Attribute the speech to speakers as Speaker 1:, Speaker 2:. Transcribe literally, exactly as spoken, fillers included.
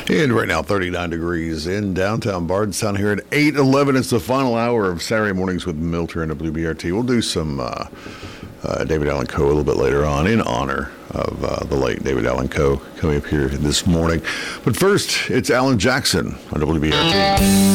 Speaker 1: And right now, thirty-nine degrees in downtown Bardstown here at eight eleven. It's the final hour of Saturday Mornings with Milter and W B R T. We'll do some uh, uh, David Allan Coe a little bit later on in honor of uh, the late David Allan Coe coming up here this morning. But first, it's Alan Jackson on W B R T.